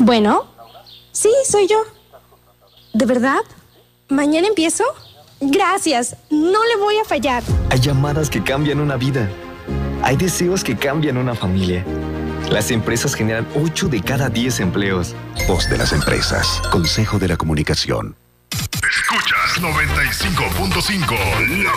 Bueno, sí, soy yo. ¿De verdad? ¿Mañana empiezo? Gracias, no le voy a fallar. Hay llamadas que cambian una vida. Hay deseos que cambian una familia. Las empresas generan 8 de cada 10 empleos. Voz de las empresas. Consejo de la Comunicación. Escuchas 95.5.